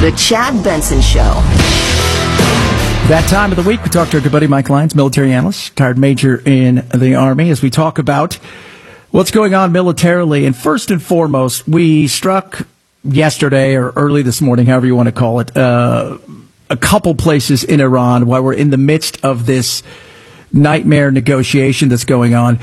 The Chad Benson Show. That time of the week, we talk to our good buddy Mike Lyons, military analyst, retired major in the Army, as we talk about what's going on militarily. And first and foremost, we struck yesterday or early this morning, however you want to call it, a couple places in Iran while we're in the midst of this nightmare negotiation that's going on.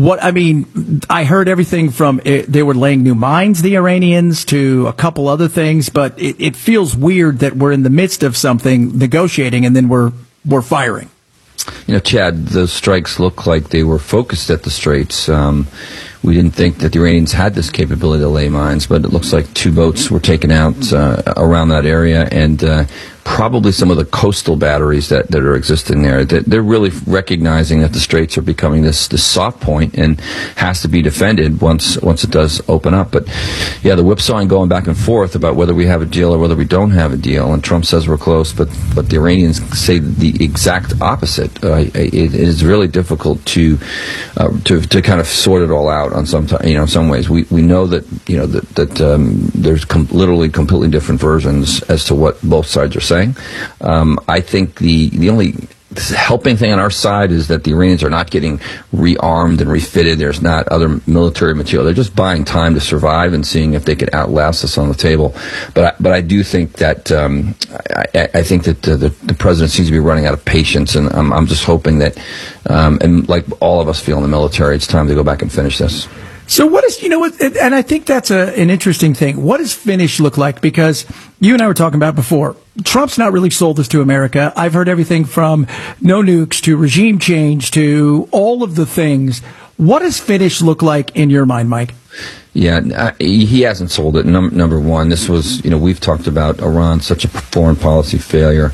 I heard everything from they were laying new mines, the Iranians, to a couple other things, but it feels weird that we're in the midst of something negotiating and then we're firing. You know, Chad, those strikes look like they were focused at the Straits. We didn't think that the Iranians had this capability to lay mines, but it looks like 2 boats were taken out around that area, and probably some of the coastal batteries that are existing there. They're really recognizing that the Straits are becoming this soft point and has to be defended once it does open up. But yeah, the whipsawing going back and forth about whether we have a deal or whether we don't have a deal, and Trump says we're close, but the Iranians say the exact opposite. It is really difficult to kind of sort it all out on some ways. We know that there's literally completely different versions as to what both sides are saying. I think the only helping thing on our side is that the Iranians are not getting rearmed and refitted. There's not other military material. They're just buying time to survive and seeing if they can outlast us on the table. But I do think that I think that the president seems to be running out of patience, and I'm just hoping that and like all of us feel in the military, it's time to go back and finish this. So what is, and I think that's an interesting thing. What does finish look like? Because you and I were talking about before, Trump's not really sold this to America. I've heard everything from no nukes to regime change to all of the things. What does finish look like in your mind, Mike? Yeah, he hasn't sold it. Number one, this was, we've talked about Iran, such a foreign policy failure.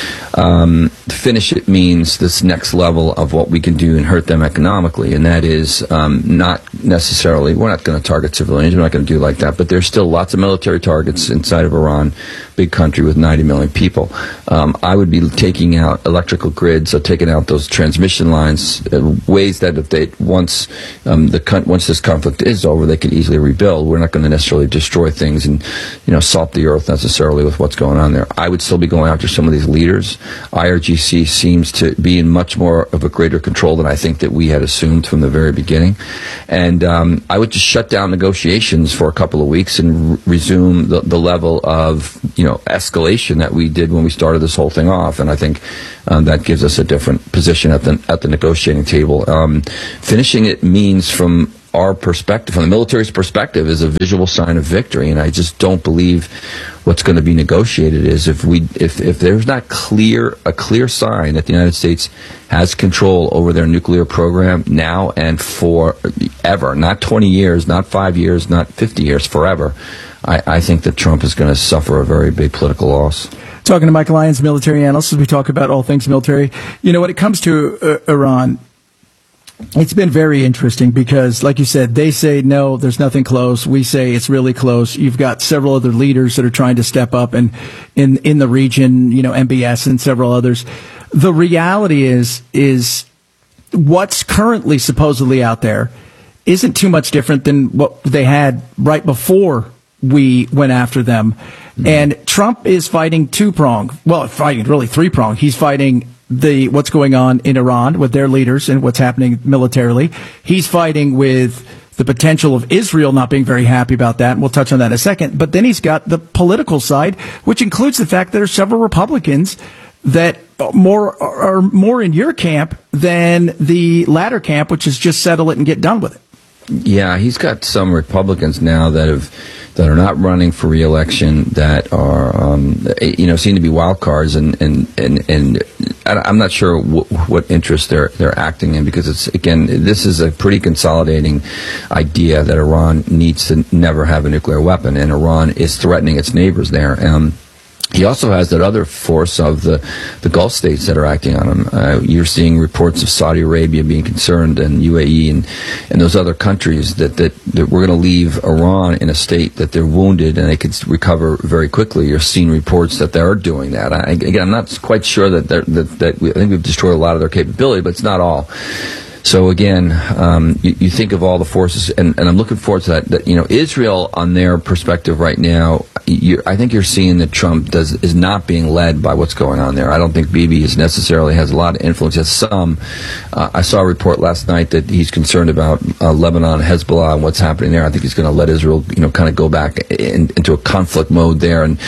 Finish it means this next level of what we can do and hurt them economically, and that is not necessarily, we're not going to target civilians, we're not going to do like that, but there's still lots of military targets inside of Iran, big country with 90 million people. I would be taking out electrical grids, so taking out those transmission lines, ways that if they once this conflict is over, they can easily rebuild. We're not going to necessarily destroy things and salt the earth necessarily with what's going on there. I would still be going after some of these leaders. IRGC seems to be in much more of a greater control than I think that we had assumed from the very beginning. And I would just shut down negotiations for a couple of weeks and resume the level of escalation that we did when we started this whole thing off. And I think that gives us a different position at the negotiating table. Finishing it means, from our perspective, from the military's perspective, is a visual sign of victory, and I just don't believe what's going to be negotiated is if there's not a clear sign that the United States has control over their nuclear program now and forever, not 20 years, not 5 years, not 50 years, forever. I think that Trump is going to suffer a very big political loss. Talking to Mike Lyons, military analyst, as we talk about all things military. When it comes to Iran, it's been very interesting because, like you said, they say, no, there's nothing close. We say it's really close. You've got several other leaders that are trying to step up and in the region, MBS and several others. The reality is what's currently supposedly out there isn't too much different than what they had right before we went after them. Mm-hmm. And Trump is fighting two-pronged. Well, fighting really three-pronged. He's fighting what's going on in Iran with their leaders and what's happening militarily. He's fighting with the potential of Israel not being very happy about that, and we'll touch on that in a second. But then he's got the political side, which includes the fact that there are several Republicans that are more in your camp than the latter camp, which is just settle it and get done with it. Yeah, he's got some Republicans now that are not running for re-election, that are seem to be wild cards, and I'm not sure what interest they're acting in, because this is a pretty consolidating idea that Iran needs to never have a nuclear weapon, and Iran is threatening its neighbors there. He also has that other force of the Gulf states that are acting on him. You're seeing reports of Saudi Arabia being concerned, and UAE and those other countries that we're going to leave Iran in a state that they're wounded and they could recover very quickly. You're seeing reports that they are doing that. I'm not quite sure that I think we've destroyed a lot of their capability, but it's not all. So again, you think of all the forces, and I'm looking forward to that. Israel, on their perspective right now, I think you're seeing that Trump is not being led by what's going on there. I don't think Bibi necessarily has a lot of influence. Has some. I saw a report last night that he's concerned about Lebanon, Hezbollah, and what's happening there. I think he's going to let Israel, kind of go back into a conflict mode there and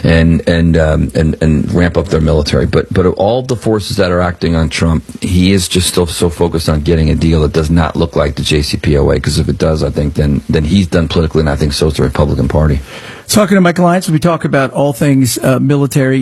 ramp up their military. But of all the forces that are acting on Trump, he is just still so focused on getting a deal that does not look like the JCPOA. Because if it does, I think then he's done politically, and I think so is the Republican Party. Talking to Michael Lyons, we talk about all things military.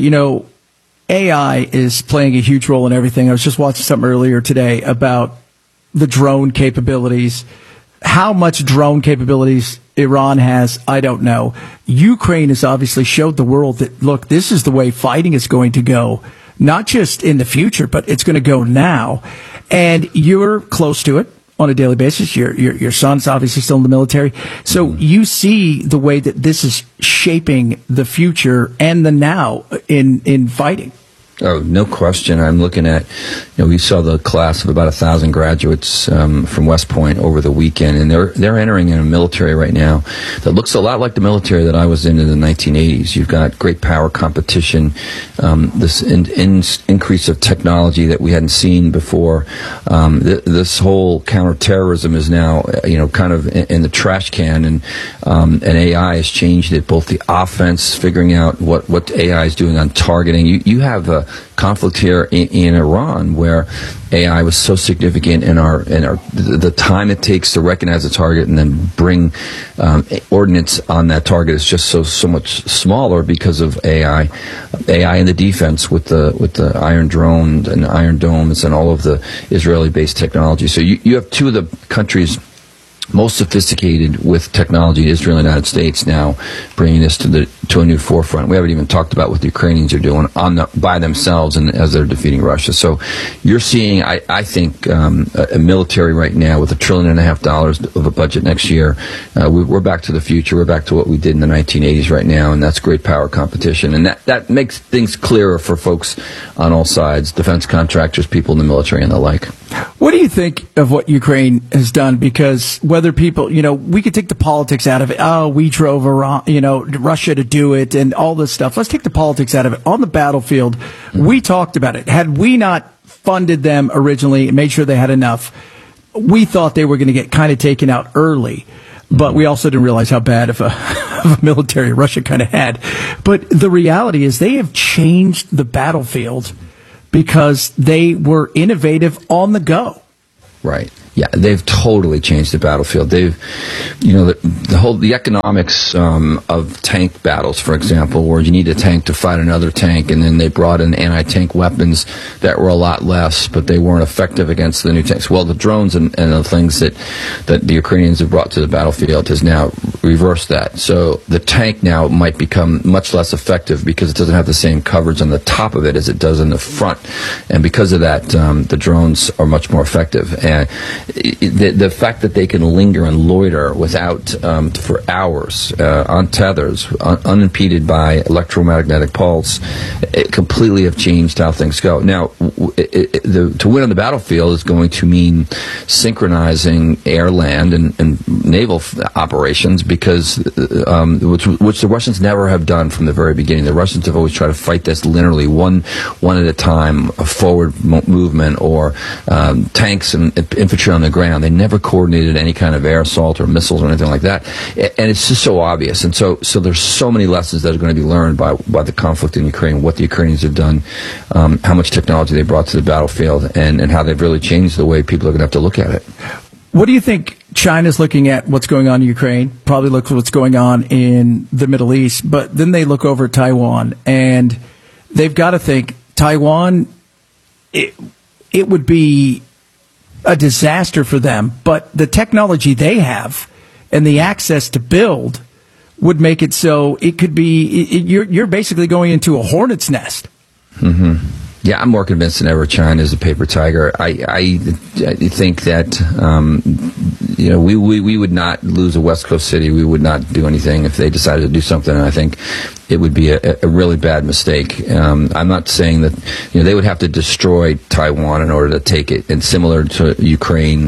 AI is playing a huge role in everything. I was just watching something earlier today about the drone capabilities. How much drone capabilities Iran has, I don't know. Ukraine has obviously showed the world that, look, this is the way fighting is going to go, not just in the future, but it's going to go now. And you're close to it on a daily basis. Your son's obviously still in the military. So you see the way that this is shaping the future and the now in fighting. Oh, no question. I'm looking at, we saw the class of about 1,000 graduates from West Point over the weekend, and they're entering in a military right now that looks a lot like the military that I was in the 1980s. You've got great power competition, this increase of technology that we hadn't seen before. This whole counterterrorism is now, kind of in the trash can, and AI has changed it. Both the offense, figuring out what AI is doing on targeting. You have a conflict here in Iran where AI was so significant in the time it takes to recognize a target and then bring ordnance on that target is just so much smaller because of AI in the defense with the Iron Drone and Iron Domes and all of the Israeli-based technology. So you have two of the countries most sophisticated with technology, Israel and the United States, now bringing this to a new forefront. We haven't even talked about what the Ukrainians are doing by themselves and as they're defeating Russia. So you're seeing, I think, a military right now with $1.5 trillion of a budget next year. We're back to the future. We're back to what we did in the 1980s right now, and that's great power competition. And that makes things clearer for folks on all sides, defense contractors, people in the military, and the like. What do you think of what Ukraine has done? Because whether people, we could take the politics out of it. Oh, we drove Iran, Russia to do it and all this stuff. Let's take the politics out of it. On the battlefield, we talked about it. Had we not funded them originally and made sure they had enough, we thought they were going to get kind of taken out early. But we also didn't realize how bad of a military Russia kind of had. But the reality is they have changed the battlefield because they were innovative on the go. Right. Yeah, they've totally changed the battlefield. They've, the economics of tank battles, for example, where you need a tank to fight another tank, and then they brought in anti-tank weapons that were a lot less, but they weren't effective against the new tanks. Well, the drones and the things that the Ukrainians have brought to the battlefield has now reversed that. So the tank now might become much less effective because it doesn't have the same coverage on the top of it as it does in the front, and because of that, the drones are much more effective. And the fact that they can linger and loiter without for hours on tethers, unimpeded by electromagnetic pulse, it completely have changed how things go. Now, to win on the battlefield is going to mean synchronizing air, land, and naval operations, because which the Russians never have done from the very beginning. The Russians have always tried to fight this linearly, one at a time, a forward movement, or tanks and infantry on the ground. They never coordinated any kind of air assault or missiles or anything like that, and it's just so obvious. And so there's so many lessons that are going to be learned by the conflict in Ukraine, what the Ukrainians have done, how much technology they brought to the battlefield, and how they've really changed the way people are going to have to look at it. What do you think China's looking at what's going on in Ukraine? Probably look at what's going on in the Middle East, but then they look over at Taiwan, and they've got to think Taiwan, it would be a disaster for them, but the technology they have and the access to build would make it so it could be, you're basically going into a hornet's nest. Mm-hmm. Yeah, I'm more convinced than ever China is a paper tiger. I think that we would not lose a West Coast city. We would not do anything if they decided to do something. And I think it would be a really bad mistake. I'm not saying that they would have to destroy Taiwan in order to take it. And similar to Ukraine,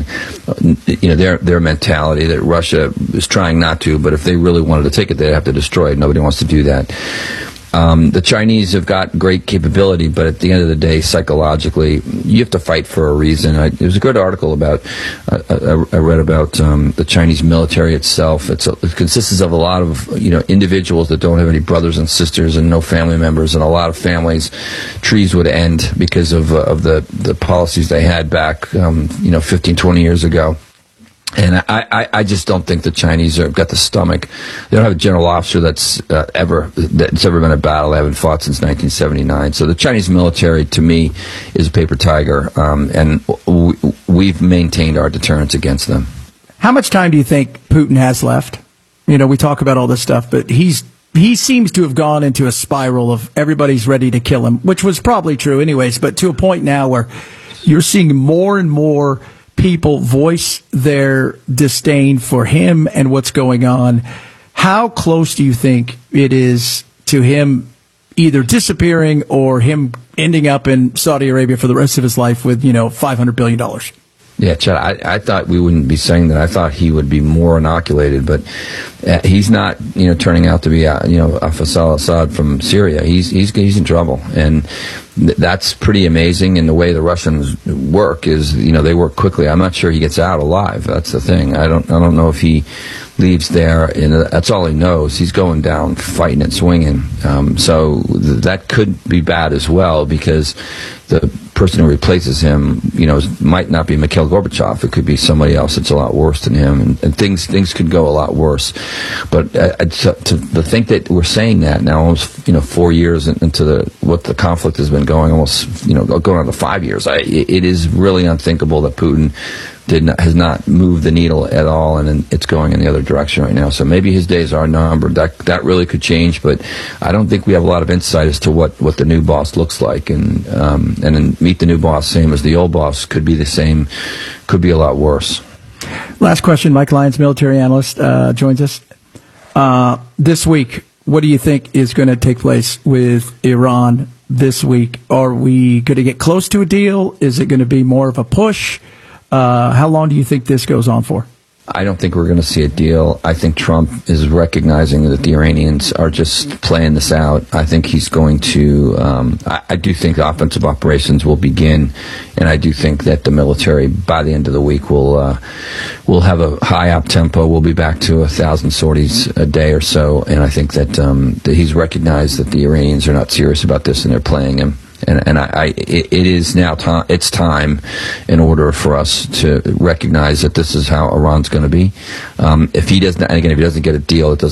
their mentality that Russia is trying not to, but if they really wanted to take it, they'd have to destroy it. Nobody wants to do that. The Chinese have got great capability, but at the end of the day, psychologically, you have to fight for a reason. There was a good article about I read about the Chinese military itself. It consists of a lot of individuals that don't have any brothers and sisters and no family members, and a lot of families. Trees would end because of the policies they had back 15, 20 years ago. And I just don't think the Chinese have got the stomach. They don't have a general officer that's ever been a battle. They haven't fought since 1979. So the Chinese military, to me, is a paper tiger, and we've maintained our deterrence against them. How much time do you think Putin has left? We talk about all this stuff, but he seems to have gone into a spiral of everybody's ready to kill him, which was probably true anyways, but to a point now where you're seeing more and more people voice their disdain for him and what's going on. How close do you think it is to him either disappearing or him ending up in Saudi Arabia for the rest of his life with, $500 billion? Yeah, Chad, I thought we wouldn't be saying that. I thought he would be more inoculated, but he's not, turning out to be, Hafez al-Assad from Syria. He's in trouble, and that's pretty amazing. And the way the Russians work is, they work quickly. I'm not sure he gets out alive. That's the thing. I don't know if he leaves there, and that's all he knows. He's going down, fighting and swinging. So that could be bad as well, because the person who replaces him, might not be Mikhail Gorbachev. It could be somebody else that's a lot worse than him, and things could go a lot worse. But to think that we're saying that now, almost 4 years into what the conflict has been going, almost going on to 5 years, it is really unthinkable that Putin has not moved the needle at all, and it's going in the other direction right now. So maybe his days are numbered. That really could change, but I don't think we have a lot of insight as to what the new boss looks like. And then meet the new boss, same as the old boss, could be the same, could be a lot worse. Last question. Mike Lyons, military analyst, joins us. This week, what do you think is going to take place with Iran this week? Are we going to get close to a deal? Is it going to be more of a push? How long do you think this goes on for? I don't think we're going to see a deal. I think Trump is recognizing that the Iranians are just playing this out. I think he's going to, I do think the offensive operations will begin, and I do think that the military, by the end of the week, will have a high up tempo. We'll be back to 1,000 sorties a day or so, and I think that he's recognized that the Iranians are not serious about this, and they're playing him. And it is now time. It's time, in order for us to recognize that this is how Iran's going to be. If he doesn't, and again, if he doesn't get a deal, it doesn't